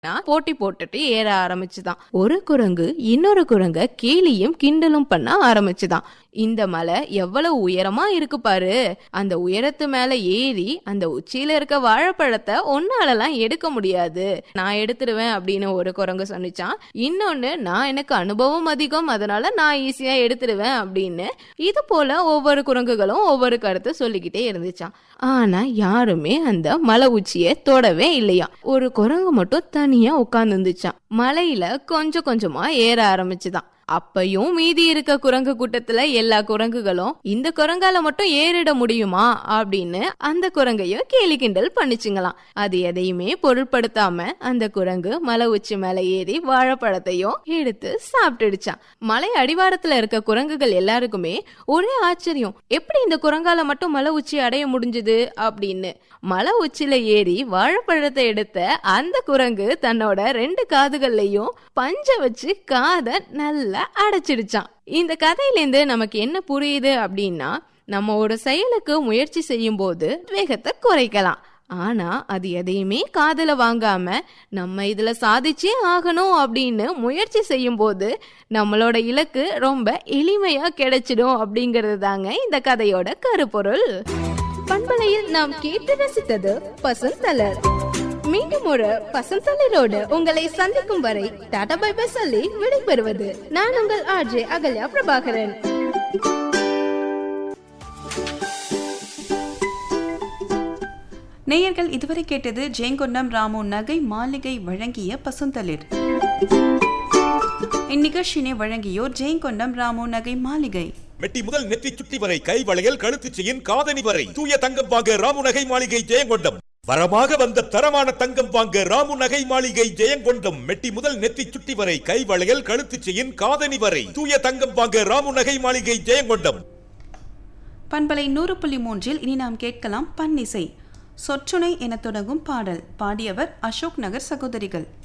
போட்டி போட்டுட்டு ஏற ஆரம்பிச்சுதான். ஒரு குரங்கு இன்னொரு குரங்க கேலியும் கிண்டலும் பண்ண ஆரம்பிச்சுதான். இந்த மலை எவ்வளவு உயரமா இருக்கு பாரு, அந்த உயரத்து மேல ஏறி அந்த உச்சியில இருக்க வாழைப்பழத்தை ஒன்னாலலாம் எடுக்க முடியாது, நான் எடுத்துடுவேன் அப்படின்னு ஒரு குரங்கு சொன்னிச்சான். இன்னொன்னு, நான் எனக்கு அனுபவம் அதிகம், அதனால நான் ஈஸியா எடுத்துடுவேன் அப்படின்னு. இது போல ஒவ்வொரு குரங்குகளும் ஒவ்வொரு கருத்தை சொல்லிக்கிட்டே இருந்துச்சான். ஆனா யாருமே அந்த மலை உச்சியை தொடவே இல்லையா. ஒரு குரங்கு மட்டும் தனியா உட்கார்ந்து இருந்துச்சான். மலையில கொஞ்சம் கொஞ்சமா ஏற ஆரம்பிச்சுதான். அப்பையும் மீதி இருக்க குரங்கு கூட்டத்துல எல்லா குரங்குகளும் இந்த குரங்கால மட்டும் ஏறிட முடியுமா அப்படின்னு அந்த குரங்கையும் கேலி கிண்டல் பண்ணிச்சுங்களாம். அது எதையுமே பொருட்படுத்தாம அந்த குரங்கு மலை உச்சி மேல ஏறி வாழைப்பழத்தையும் எடுத்து சாப்பிட்டுடுச்சான். மலை அடிவாரத்துல இருக்க குரங்குகள் எல்லாருக்குமே ஒரே ஆச்சரியம், எப்படி இந்த குரங்கால மட்டும் மலை உச்சி அடைய முடிஞ்சது அப்படின்னு. மலை உச்சில ஏறி வாழைப்பழத்தை எடுத்த அந்த குரங்கு தன்னோட 2 காதுகள்லயும் பஞ்ச வச்சு காதை நல்லா அடைச்சிடுச்சான். இந்த கதையிலேருந்து நமக்கு என்ன புரியுது அப்படின்னா, நம்ம ஒரு செயலுக்கு முயற்சி செய்யும் போது வேகத்தை குறைக்கலாம். ஆனா அது எதையுமே காதுல வாங்காம நம்ம இதுல சாதிச்சே ஆகணும் அப்படின்னு முயற்சி செய்யும் போது நம்மளோட இலக்கு ரொம்ப எளிமையா கிடைச்சிடும் அப்படிங்கிறது தாங்க இந்த கதையோட கருப்பொருள். பண்பலையில் நாம் கேட்டு ரசித்தது பசுந்தலர். மீண்டும் ஒரு பசுந்தலரோடு உங்களை சந்திக்கும் வரை டாடா பை பை சொல்லி விடைபெறுவது நான் உங்கள் ஆர்ஜே அகல்யா பிரபாகரன். நேயர்கள் இதுவரை கேட்டது ஜெயங்கொண்டம் ராமு நகை மாளிகை வழங்கிய பசுந்தளிர். இந்நிகழ்ச்சியினை வழங்கியோர் ஜெயங்கொண்டம் ராமு நகை மாளிகை. மெட்டி முதல் நெற்றி சுட்டி வரை கை வளையல் கழுத்து செயின் காதணி வரை தூய தங்கம் வாங்க ராமு நகை மாளிகை ஜெயங்கொண்டம். வரமாக வந்த தரமான தங்கம் வாங்க ராமு நகை மாளிகை ஜெயங்கொண்டம். மெட்டி முதல் நெற்றி சுட்டி வரை கை வளையல் கழுத்து செயின் காதணி வரை தூய தங்கம் வாங்க ராமு நகை மாளிகை ஜெயங்கொண்டம். பண்பலை 100.3 இனி நாம் கேட்கலாம் பன்னிசை. சொற்றுணை என தொடங்கும் பாடல். பாடியவர் அசோக் நகர் சகோதரிகள்.